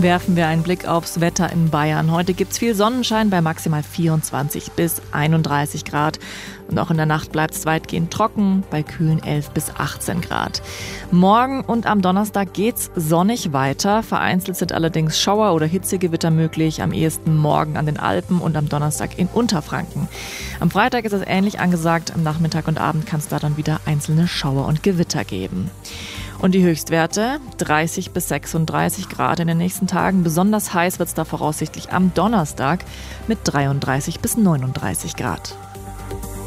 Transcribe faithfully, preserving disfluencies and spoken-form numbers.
Werfen wir einen Blick aufs Wetter in Bayern. Heute gibt es viel Sonnenschein bei maximal vierundzwanzig bis einunddreißig Grad. Und auch in der Nacht bleibt es weitgehend trocken bei kühlen elf bis achtzehn Grad. Morgen und am Donnerstag geht's sonnig weiter. Vereinzelt sind allerdings Schauer oder Hitzegewitter möglich. Am ehesten morgen an den Alpen und am Donnerstag in Unterfranken. Am Freitag ist es ähnlich angesagt. Am Nachmittag und Abend kann es da dann wieder einzelne Schauer und Gewitter geben. Und die Höchstwerte dreißig bis sechsunddreißig Grad in den nächsten Tagen. Besonders heiß wird es da voraussichtlich am Donnerstag mit dreiunddreißig bis neununddreißig Grad.